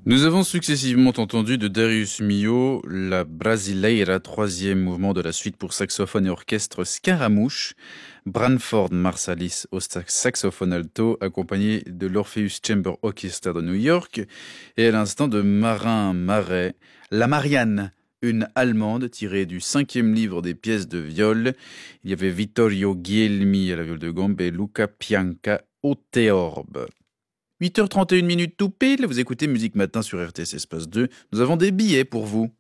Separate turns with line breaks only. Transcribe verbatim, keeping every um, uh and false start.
Nous avons successivement entendu de Darius Milhaud la Brasileira, troisième mouvement de la suite pour saxophone et orchestre Scaramouche, Branford Marsalis au saxophone alto, accompagné de l'Orpheus Chamber Orchestra de New York, et à l'instant de Marin Marais, La Marianne, une Allemande tirée du cinquième livre des pièces de viol. Il y avait Vittorio Guglielmi à la viole de gambe et Luca Pianca au théorbe. huit heures trente et une minutes tout pile, vous écoutez Musique Matin sur R T S Espace deux. Nous avons des billets pour vous.